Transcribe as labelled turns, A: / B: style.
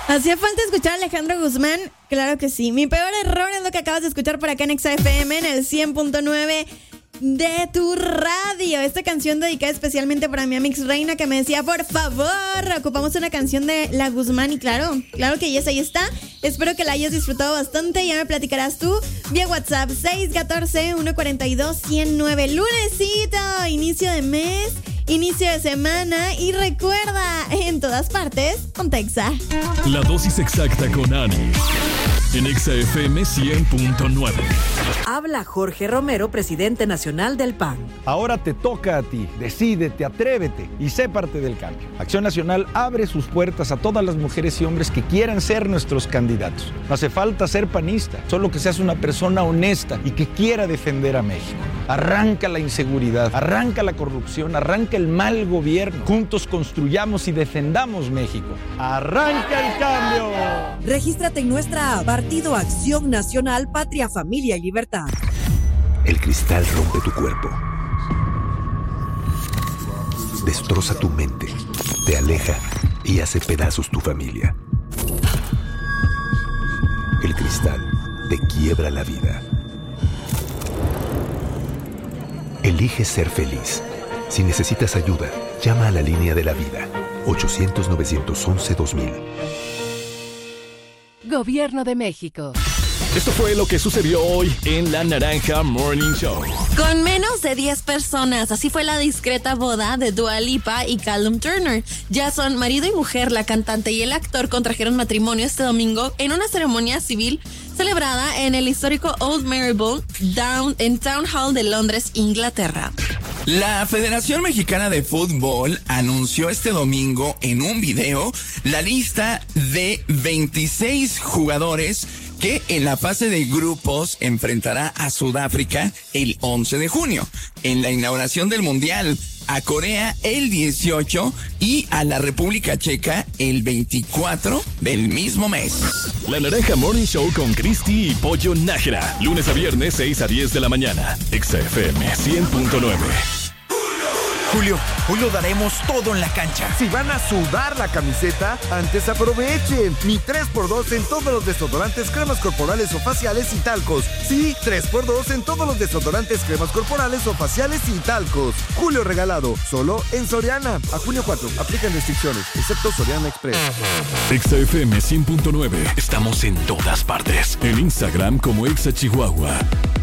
A: Hacía falta escuchar a Alejandro Guzmán, claro que sí. Mi peor error es lo que acabas de escuchar por acá en Exa FM en el 100.9 de tu radio. Esta canción dedicada especialmente para mi Amix Reina, que me decía, por favor, ocupamos una canción de la Guzmán. Y claro que yes, ahí está. Espero que la hayas disfrutado bastante. Ya me platicarás tú vía WhatsApp 614-142-109. Lunesito, inicio de mes, inicio de semana. Y recuerda, en todas partes, con Exa.
B: La dosis exacta con Ani. En Exa FM 100.9.
C: Habla Jorge Romero, presidente nacional del PAN.
D: Ahora te toca a ti. Decídete, atrévete y sé parte del cambio. Acción Nacional abre sus puertas a todas las mujeres y hombres que quieran ser nuestros candidatos. No hace falta ser panista, solo que seas una persona honesta y que quiera defender a México. Arranca la inseguridad, arranca la corrupción, arranca el mal gobierno. Juntos construyamos y defendamos México. ¡Arranca el cambio!
C: Regístrate en nuestra app, Partido Acción Nacional, Patria, Familia y Libertad.
E: El cristal rompe tu cuerpo, destroza tu mente, te aleja y hace pedazos tu familia. El cristal te quiebra la vida. Elige ser feliz. Si necesitas ayuda, llama a la línea de la vida. 800-911-2000.
F: Gobierno de México.
B: Esto fue lo que sucedió hoy en La Naranja Morning Show.
A: Con menos de 10 personas, así fue la discreta boda de Dua Lipa y Callum Turner. Ya son marido y mujer. La cantante y el actor contrajeron matrimonio este domingo en una ceremonia civil celebrada en el histórico Old Marylebone en Town Hall de Londres, Inglaterra.
G: La Federación Mexicana de Fútbol anunció este domingo en un video la lista de 26 jugadores que en la fase de grupos enfrentará a Sudáfrica el 11 de junio, en la inauguración del Mundial, a Corea el 18 y a la República Checa el 24 del mismo mes.
B: La Naranja Morning Show con Cristi y Pollo Nájera, lunes a viernes 6 a 10 de la mañana. Exa FM 100.9.
H: Hoy lo daremos todo en la cancha. Si van a sudar la camiseta, antes aprovechen. Mi 3x2 en todos los desodorantes, cremas corporales o faciales y talcos. Sí, 3x2 en todos los desodorantes, cremas corporales o faciales y talcos. Julio regalado, solo en Soriana. A junio 4, aplican restricciones, excepto Soriana Express.
B: Exa FM 100.9. Estamos en todas partes. En Instagram como Exa Chihuahua.